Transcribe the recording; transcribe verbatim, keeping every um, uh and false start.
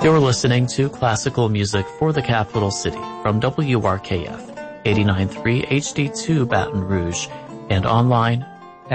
You're listening to classical music for the capital city from W R K F eighty-nine point three H D two Baton Rouge and online